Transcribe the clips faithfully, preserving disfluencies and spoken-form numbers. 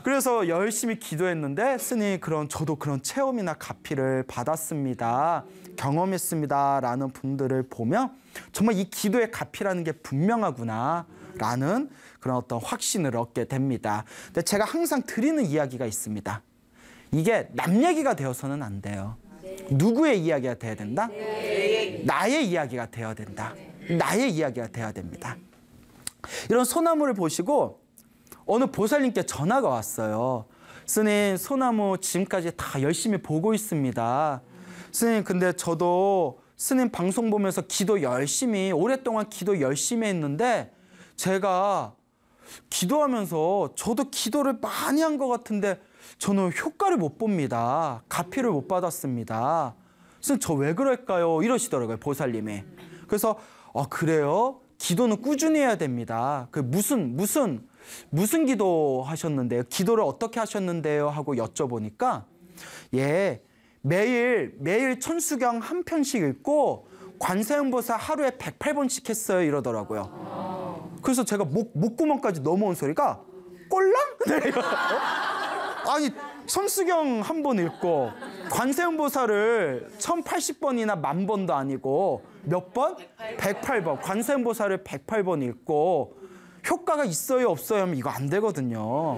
그래서 열심히 기도했는데 스님 그런 저도 그런 체험이나 가피를 받았습니다. 경험했습니다. 라는 분들을 보면 정말 이 기도의 가피라는 게 분명하구나 라는 그런 어떤 확신을 얻게 됩니다. 근데 제가 항상 드리는 이야기가 있습니다. 이게 남 얘기가 되어서는 안 돼요. 누구의 이야기가 돼야 된다? 나의 이야기가 되어야 된다. 나의 이야기가 돼야 됩니다. 이런 소나무를 보시고 어느 보살님께 전화가 왔어요. 스님, 소나무 지금까지 다 열심히 보고 있습니다. 스님, 근데 저도 스님 방송 보면서 기도 열심히, 오랫동안 기도 열심히 했는데 제가 기도하면서 저도 기도를 많이 한 것 같은데 저는 효과를 못 봅니다. 가피를 못 받았습니다. 스님, 저 왜 그럴까요? 이러시더라고요, 보살님이. 그래서 아, 그래요? 기도는 꾸준히 해야 됩니다. 그 무슨 무슨 무슨 기도 하셨는데요? 기도를 어떻게 하셨는데요? 하고 여쭤보니까 예, 매일 매일 천수경 한 편씩 읽고 관세음보살 하루에 백팔 번씩 했어요. 이러더라고요. 그래서 제가 목, 목구멍까지 넘어온 소리가 꼴랑? 네. 아니 천수경 한 번 읽고 관세음보살을 천팔십 번이나 만 번도 아니고 몇 번? 백팔 번. 관세음보살을 백팔 번 읽고 효과가 있어요 없어요 하면 이거 안 되거든요.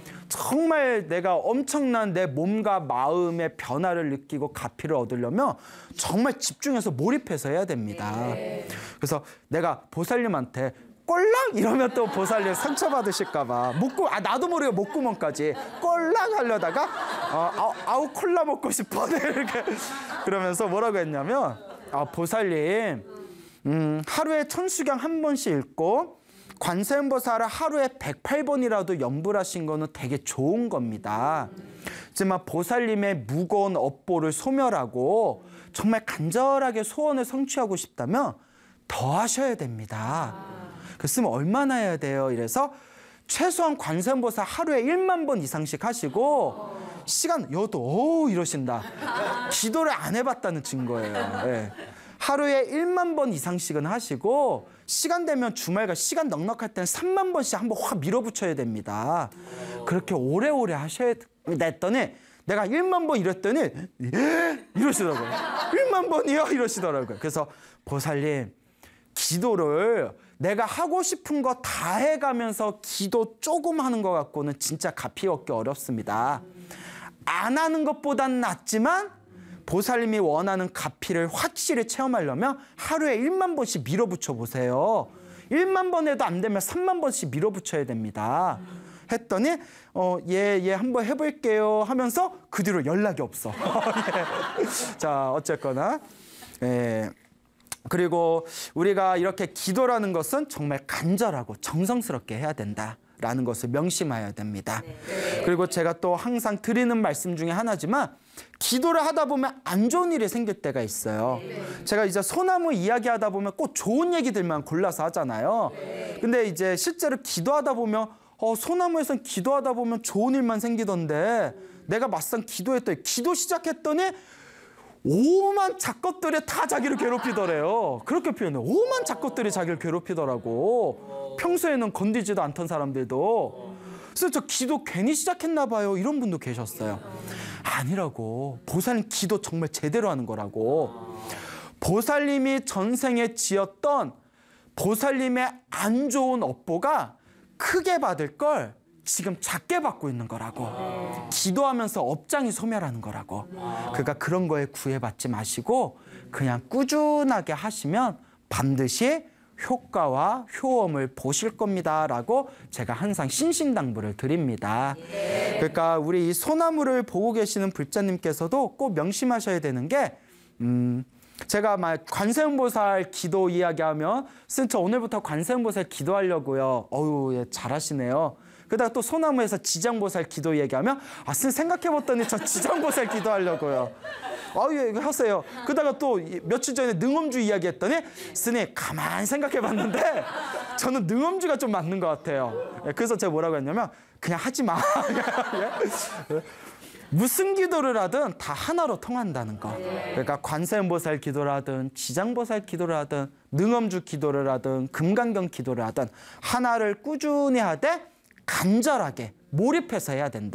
정말 내가 엄청난 내 몸과 마음의 변화를 느끼고 가피를 얻으려면 정말 집중해서 몰입해서 해야 됩니다. 그래서 내가 보살님한테 꼴랑 이러면 또 보살님 상처받으실까 봐 목구 아 나도 모르게 목구멍까지 꼴랑 하려다가 어, 아우, 아우 콜라 먹고 싶어 이렇게 그러면서 뭐라고 했냐면 아 보살님 음, 하루에 천수경 한 번씩 읽고 관세음보살을 하루에 백팔 번이라도 염불하신 거는 되게 좋은 겁니다. 하지만 보살님의 무거운 업보를 소멸하고 정말 간절하게 소원을 성취하고 싶다면 더 하셔야 됩니다. 그랬으면 얼마나 해야 돼요? 이래서 최소한 관세음보살 하루에 일만 번 이상씩 하시고 시간 여도 오 이러신다. 기도를 안 해봤다는 증거예요. 예. 하루에 일만 번 이상씩은 하시고 시간 되면 주말과 시간 넉넉할 때는 삼만 번씩 한번 확 밀어붙여야 됩니다. 그렇게 오래오래 하셔야 된다 했더니 내가 일만 번 이랬더니 예? 이러시더라고요. 일만 번이요? 이러시더라고요. 그래서 보살님 기도를 내가 하고 싶은 거 다 해가면서 기도 조금 하는 것 갖고는 진짜 가피 얻기 어렵습니다. 안 하는 것보단 낫지만 보살님이 원하는 가피를 확실히 체험하려면 하루에 일만 번씩 밀어붙여 보세요. 일만 번 해도 안 되면 삼만 번씩 밀어붙여야 됩니다. 했더니 어, 예, 예, 한번 해볼게요 하면서 그 뒤로 연락이 없어. 예. 자, 어쨌거나 예. 그리고 우리가 이렇게 기도라는 것은 정말 간절하고 정성스럽게 해야 된다라는 것을 명심해야 됩니다. 네. 그리고 제가 또 항상 드리는 말씀 중에 하나지만 기도를 하다 보면 안 좋은 일이 생길 때가 있어요. 네. 제가 이제 소나무 이야기하다 보면 꼭 좋은 얘기들만 골라서 하잖아요. 네. 근데 이제 실제로 기도하다 보면 어, 소나무에선 기도하다 보면 좋은 일만 생기던데 내가 막상 기도했더니 기도 시작했더니 오만 작것들이 다 자기를 괴롭히더래요. 그렇게 표현해요. 오만 작것들이 자기를 괴롭히더라고. 평소에는 건드지도 않던 사람들도. 그래서 저 기도 괜히 시작했나 봐요. 이런 분도 계셨어요. 아니라고. 보살님 기도 정말 제대로 하는 거라고. 보살님이 전생에 지었던 보살님의 안 좋은 업보가 크게 받을 걸 지금 작게 받고 있는 거라고. 기도하면서 업장이 소멸하는 거라고. 그러니까 그런 거에 구애받지 마시고 그냥 꾸준하게 하시면 반드시 효과와 효험을 보실 겁니다 라고 제가 항상 신신당부를 드립니다. 그러니까 우리 이 소나무를 보고 계시는 불자님께서도 꼭 명심하셔야 되는 게 음, 제가 막 관세음보살 기도 이야기하면 선생님 저 오늘부터 관세음보살 기도하려고요. 어우 예, 잘하시네요. 그러다가 또 소나무에서 지장보살 기도 얘기하면 아, 선생님 생각해봤더니 저 지장보살 기도하려고요. 아, 예, 이거 하세요. 그러다가 또 며칠 전에 능엄주 이야기했더니 선생님 가만히 생각해봤는데 저는 능엄주가 좀 맞는 것 같아요. 예, 그래서 제가 뭐라고 했냐면 그냥 하지 마. 무슨 기도를 하든 다 하나로 통한다는 거. 그러니까 관세음보살 기도를 하든 지장보살 기도를 하든 능엄주 기도를 하든 금강경 기도를 하든 하나를 꾸준히 하되 간절하게 몰입해서 해야 된다.